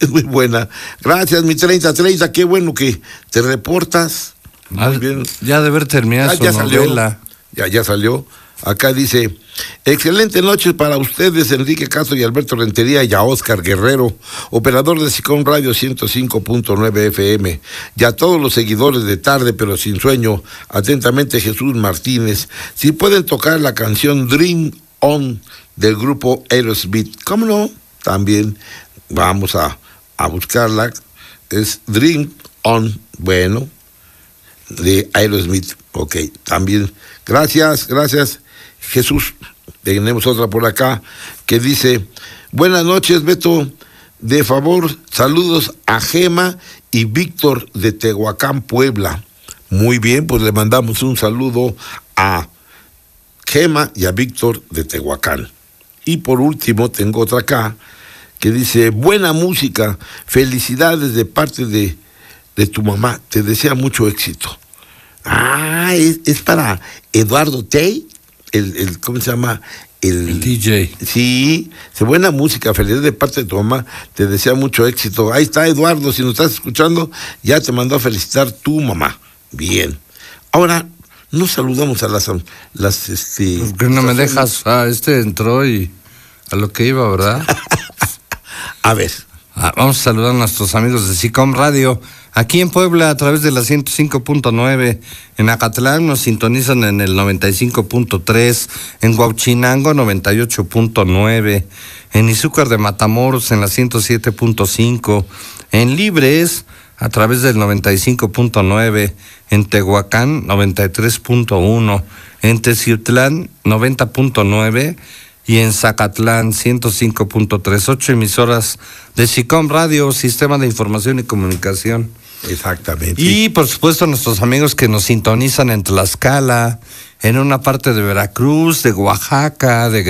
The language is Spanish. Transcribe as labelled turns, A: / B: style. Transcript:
A: Es muy buena. Gracias, mi 3030, qué bueno que te reportas. Muy bien.
B: Ya de haber terminado su novela.
A: Ya salió. Acá dice, excelente noche para ustedes, Enrique Castro y Alberto Rentería, y a Oscar Guerrero, operador de SICOM Radio 105.9 FM, y a todos los seguidores de Tarde pero sin sueño, atentamente Jesús Martínez. Si pueden tocar la canción Dream On del grupo Aerosmith, ¿cómo no? También vamos a buscarla. Es Dream On, bueno, de Aerosmith. Ok, también. Gracias. Jesús. Tenemos otra por acá que dice, buenas noches, Beto. De favor, saludos a Gema y Víctor de Tehuacán, Puebla. Muy bien, pues le mandamos un saludo a Gema y a Víctor de Tehuacán. Y por último, tengo otra acá que dice, buena música, felicidades de parte de tu mamá, te desea mucho éxito. Ah, es para Eduardo Tey, el ¿cómo se llama? El
B: DJ.
A: Sí, buena música, felicidades de parte de tu mamá, te desea mucho éxito. Ahí está Eduardo, si nos estás escuchando, ya te mandó a felicitar tu mamá. Bien. Ahora, nos saludamos a las
B: Porque no me dejas, entró y a lo que iba, ¿verdad?
A: A ver.
B: Vamos a saludar a nuestros amigos de SICOM Radio. Aquí en Puebla, a través de la 105.9, en Acatlán nos sintonizan en el 95.3, en Huauchinango 98.9, en Izúcar de Matamoros en la 107.5, en Libres a través del 95.9, en Tehuacán 93.1, en Teciutlán 90.9 y en Zacatlán 105.3, 8 emisoras de SICOM Radio, Sistema de Información y Comunicación.
A: Exactamente.
B: Y por supuesto nuestros amigos que nos sintonizan en Tlaxcala, en una parte de Veracruz, de Oaxaca, de